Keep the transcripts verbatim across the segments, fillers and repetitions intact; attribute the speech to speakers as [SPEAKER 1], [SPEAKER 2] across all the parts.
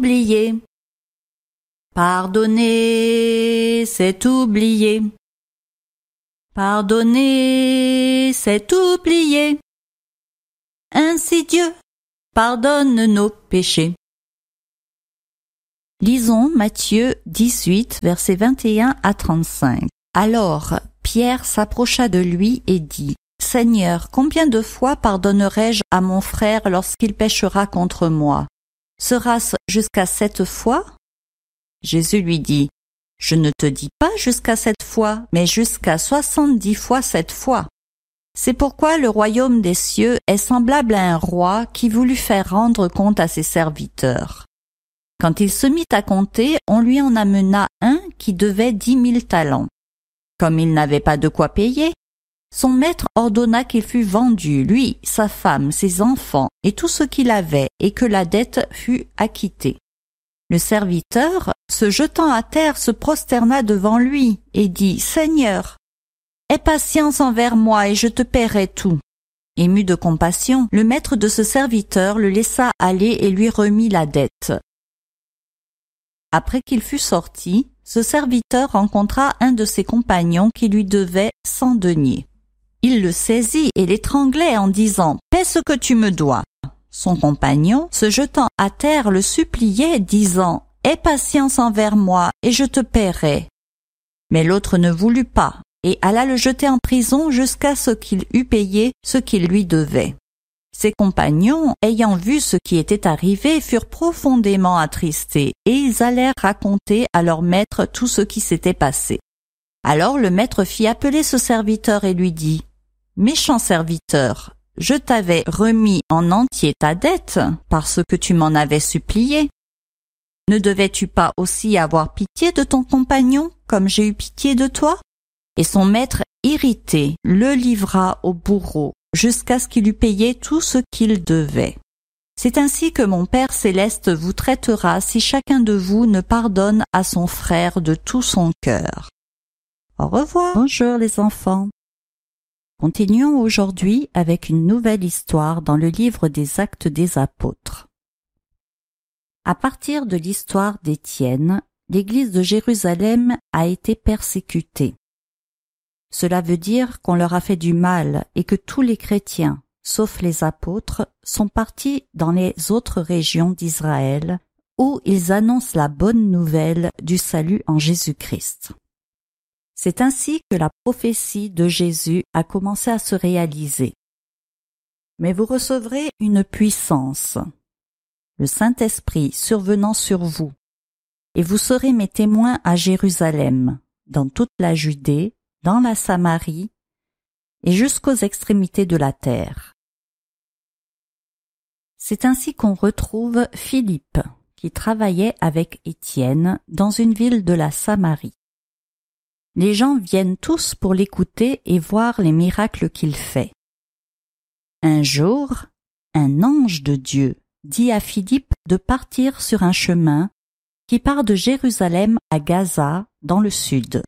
[SPEAKER 1] oublier. Pardonner, c'est oublier. Pardonner, c'est oublier. Ainsi Dieu pardonne nos péchés. Lisons Matthieu dix-huit, versets vingt et un à trente-cinq. Alors, Pierre s'approcha de lui et dit, « Seigneur, combien de fois pardonnerai-je à mon frère lorsqu'il péchera contre moi? Sera-ce jusqu'à sept fois ?» Jésus lui dit, « Je ne te dis pas jusqu'à sept fois, mais jusqu'à soixante-dix fois sept fois. C'est pourquoi le royaume des cieux est semblable à un roi qui voulut faire rendre compte à ses serviteurs. Quand il se mit à compter, on lui en amena un qui devait dix mille talents. Comme il n'avait pas de quoi payer, son maître ordonna qu'il fût vendu, lui, sa femme, ses enfants et tout ce qu'il avait, et que la dette fût acquittée. Le serviteur, se jetant à terre, se prosterna devant lui et dit, « Seigneur, aie patience envers moi et je te paierai tout. » Ému de compassion, le maître de ce serviteur le laissa aller et lui remit la dette. Après qu'il fut sorti, ce serviteur rencontra un de ses compagnons qui lui devait cent deniers. Il le saisit et l'étranglait en disant « Paie ce que tu me dois. » Son compagnon, se jetant à terre, le suppliait, disant « Aie patience envers moi et je te paierai. » Mais l'autre ne voulut pas et alla le jeter en prison jusqu'à ce qu'il eût payé ce qu'il lui devait. Ses compagnons, ayant vu ce qui était arrivé, furent profondément attristés, et ils allèrent raconter à leur maître tout ce qui s'était passé. Alors le maître fit appeler ce serviteur et lui dit, « Méchant serviteur, je t'avais remis en entier ta dette parce que tu m'en avais supplié. Ne devais-tu pas aussi avoir pitié de ton compagnon comme j'ai eu pitié de toi ?» Et son maître, irrité, le livra au bourreau, jusqu'à ce qu'il eût payé tout ce qu'il devait. C'est ainsi que mon Père céleste vous traitera si chacun de vous ne pardonne à son frère de tout son cœur. Au revoir. Bonjour les enfants. Continuons aujourd'hui avec une nouvelle histoire dans le livre des Actes des Apôtres. À partir de l'histoire d'Étienne, l'Église de Jérusalem a été persécutée. Cela veut dire qu'on leur a fait du mal et que tous les chrétiens, sauf les apôtres, sont partis dans les autres régions d'Israël où ils annoncent la bonne nouvelle du salut en Jésus-Christ. C'est ainsi que la prophétie de Jésus a commencé à se réaliser. Mais vous recevrez une puissance, le Saint-Esprit survenant sur vous, et vous serez mes témoins à Jérusalem, dans toute la Judée, dans la Samarie et jusqu'aux extrémités de la terre. C'est ainsi qu'on retrouve Philippe, qui travaillait avec Étienne dans une ville de la Samarie. Les gens viennent tous pour l'écouter et voir les miracles qu'il fait. Un jour, un ange de Dieu dit à Philippe de partir sur un chemin qui part de Jérusalem à Gaza, dans le sud.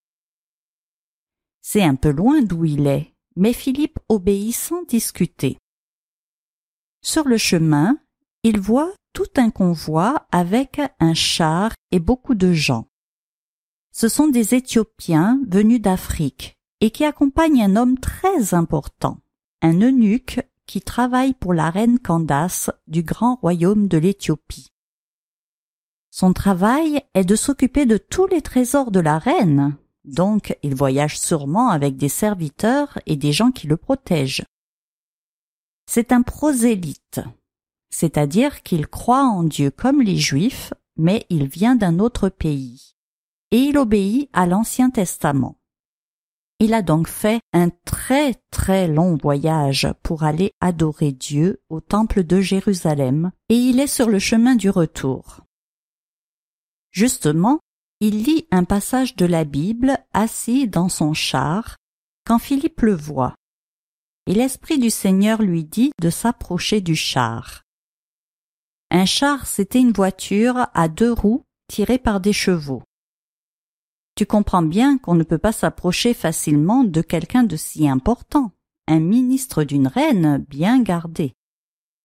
[SPEAKER 1] C'est un peu loin d'où il est, mais Philippe obéit sans discuter. Sur le chemin, il voit tout un convoi avec un char et beaucoup de gens. Ce sont des Éthiopiens venus d'Afrique et qui accompagnent un homme très important, un eunuque qui travaille pour la reine Candace du grand royaume de l'Éthiopie. Son travail est de s'occuper de tous les trésors de la reine. Donc, il voyage sûrement avec des serviteurs et des gens qui le protègent. C'est un prosélyte, c'est-à-dire qu'il croit en Dieu comme les Juifs, mais il vient d'un autre pays, et il obéit à l'Ancien Testament. Il a donc fait un très très long voyage pour aller adorer Dieu au temple de Jérusalem, et il est sur le chemin du retour. Justement, il lit un passage de la Bible assis dans son char quand Philippe le voit. Et l'Esprit du Seigneur lui dit de s'approcher du char. Un char, c'était une voiture à deux roues tirée par des chevaux. Tu comprends bien qu'on ne peut pas s'approcher facilement de quelqu'un de si important, un ministre d'une reine bien gardé.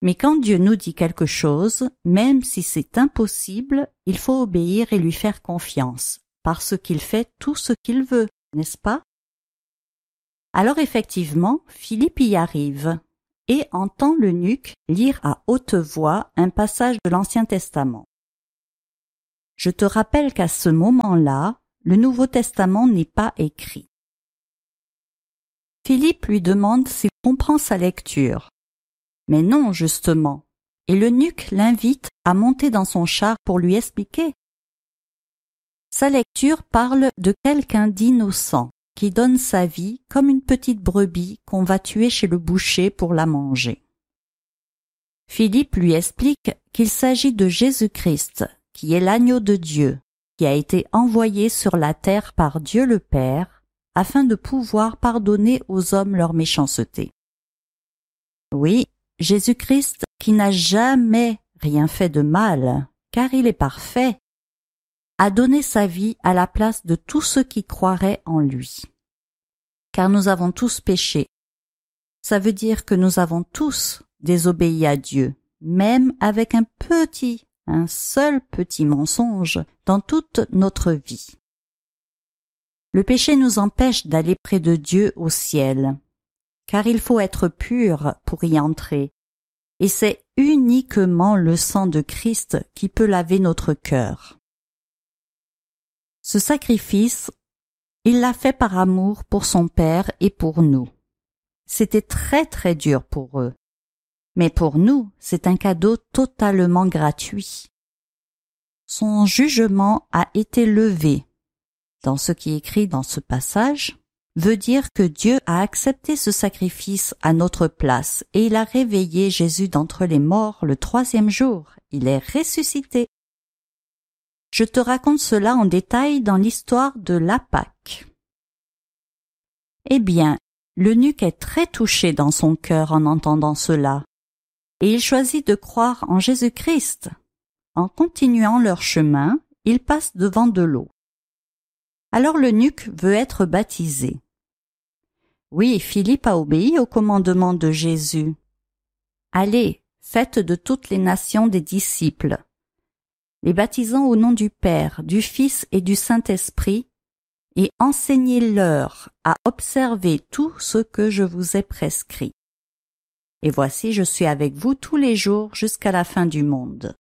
[SPEAKER 1] Mais quand Dieu nous dit quelque chose, même si c'est impossible, il faut obéir et lui faire confiance, parce qu'il fait tout ce qu'il veut, n'est-ce pas? Alors effectivement, Philippe y arrive et entend l'eunuque lire à haute voix un passage de l'Ancien Testament. Je te rappelle qu'à ce moment-là, le Nouveau Testament n'est pas écrit. Philippe lui demande s'il comprend sa lecture. Mais non, justement, et l'eunuque l'invite à monter dans son char pour lui expliquer. Sa lecture parle de quelqu'un d'innocent qui donne sa vie comme une petite brebis qu'on va tuer chez le boucher pour la manger. Philippe lui explique qu'il s'agit de Jésus-Christ, qui est l'agneau de Dieu, qui a été envoyé sur la terre par Dieu le Père, afin de pouvoir pardonner aux hommes leur méchanceté. Oui, Jésus-Christ qui n'a jamais rien fait de mal, car il est parfait, a donné sa vie à la place de tous ceux qui croiraient en lui. Car nous avons tous péché. Ça veut dire que nous avons tous désobéi à Dieu, même avec un petit, un seul petit mensonge dans toute notre vie. Le péché nous empêche d'aller près de Dieu au ciel, car il faut être pur pour y entrer, et c'est uniquement le sang de Christ qui peut laver notre cœur. Ce sacrifice, il l'a fait par amour pour son Père et pour nous. C'était très très dur pour eux, mais pour nous, c'est un cadeau totalement gratuit. Son jugement a été levé. Dans ce qui est écrit dans ce passage, veut dire que Dieu a accepté ce sacrifice à notre place et il a réveillé Jésus d'entre les morts le troisième jour. Il est ressuscité. Je te raconte cela en détail dans l'histoire de la Pâque. Eh bien, l'eunuque est très touché dans son cœur en entendant cela, et il choisit de croire en Jésus-Christ. En continuant leur chemin, ils passent devant de l'eau. Alors l'eunuque veut être baptisé. Oui, Philippe a obéi au commandement de Jésus. Allez, faites de toutes les nations des disciples, les baptisant au nom du Père, du Fils et du Saint-Esprit, et enseignez-leur à observer tout ce que je vous ai prescrit. Et voici, je suis avec vous tous les jours jusqu'à la fin du monde.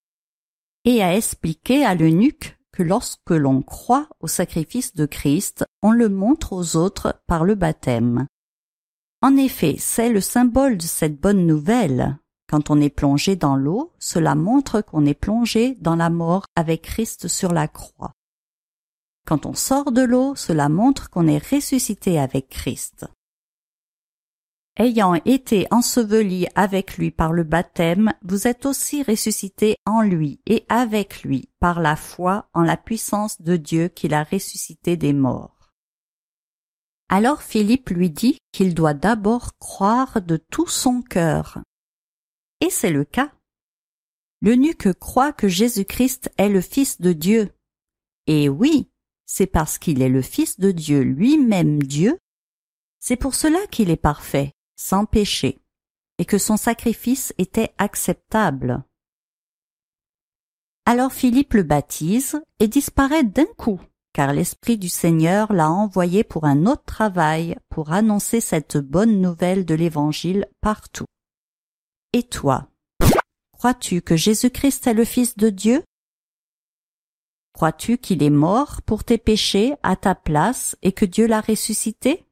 [SPEAKER 1] Et à expliquer à l'eunuque que lorsque l'on croit au sacrifice de Christ, on le montre aux autres par le baptême. En effet, c'est le symbole de cette bonne nouvelle. Quand on est plongé dans l'eau, cela montre qu'on est plongé dans la mort avec Christ sur la croix. Quand on sort de l'eau, cela montre qu'on est ressuscité avec Christ. Ayant été ensevelis avec lui par le baptême, vous êtes aussi ressuscités en lui et avec lui par la foi en la puissance de Dieu qui l'a ressuscité des morts. Alors Philippe lui dit qu'il doit d'abord croire de tout son cœur. Et c'est le cas. L'eunuque croit que Jésus-Christ est le Fils de Dieu. Et oui, c'est parce qu'il est le Fils de Dieu, lui-même Dieu, c'est pour cela qu'il est parfait, sans péché, et que son sacrifice était acceptable. Alors Philippe le baptise et disparaît d'un coup, car l'Esprit du Seigneur l'a envoyé pour un autre travail, pour annoncer cette bonne nouvelle de l'Évangile partout. Et toi, crois-tu que Jésus-Christ est le Fils de Dieu? Crois-tu qu'il est mort pour tes péchés à ta place et que Dieu l'a ressuscité?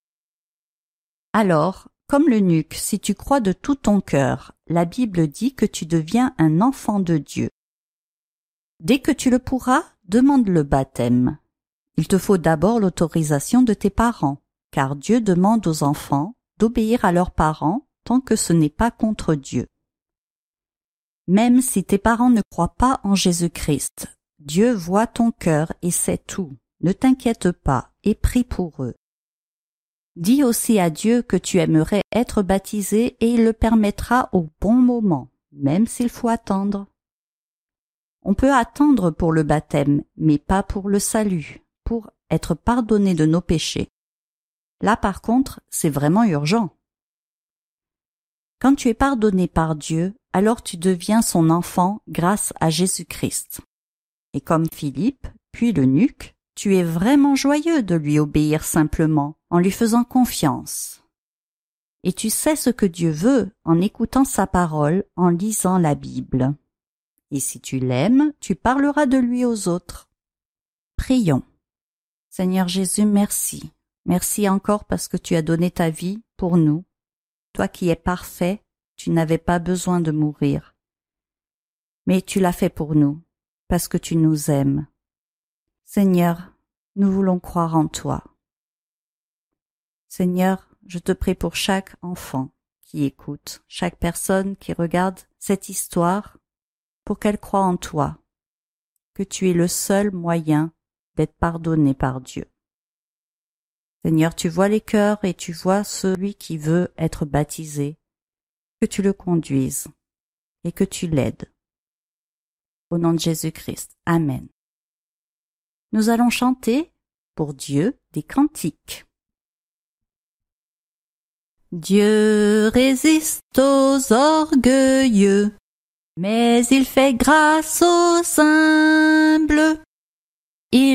[SPEAKER 1] Alors, comme l'eunuque, si tu crois de tout ton cœur, la Bible dit que tu deviens un enfant de Dieu. Dès que tu le pourras, demande le baptême. Il te faut d'abord l'autorisation de tes parents, car Dieu demande aux enfants d'obéir à leurs parents tant que ce n'est pas contre Dieu. Même si tes parents ne croient pas en Jésus-Christ, Dieu voit ton cœur et sait tout. Ne t'inquiète pas et prie pour eux. Dis aussi à Dieu que tu aimerais être baptisé et il le permettra au bon moment, même s'il faut attendre. On peut attendre pour le baptême, mais pas pour le salut, pour être pardonné de nos péchés. Là par contre, c'est vraiment urgent. Quand tu es pardonné par Dieu, alors tu deviens son enfant grâce à Jésus-Christ. Et comme Philippe, puis l'eunuque, tu es vraiment joyeux de lui obéir simplement, en lui faisant confiance. Et tu sais ce que Dieu veut en écoutant sa parole, en lisant la Bible. Et si tu l'aimes, tu parleras de lui aux autres. Prions. Seigneur Jésus, merci. Merci encore parce que tu as donné ta vie pour nous. Toi qui es parfait, tu n'avais pas besoin de mourir. Mais tu l'as fait pour nous, parce que tu nous aimes. Seigneur, nous voulons croire en toi. Seigneur, je te prie pour chaque enfant qui écoute, chaque personne qui regarde cette histoire, pour qu'elle croie en toi, que tu es le seul moyen d'être pardonné par Dieu. Seigneur, tu vois les cœurs et tu vois celui qui veut être baptisé, que tu le conduises et que tu l'aides. Au nom de Jésus-Christ. Amen. Nous allons chanter pour Dieu des cantiques. Dieu résiste aux orgueilleux, mais il fait grâce aux humbles.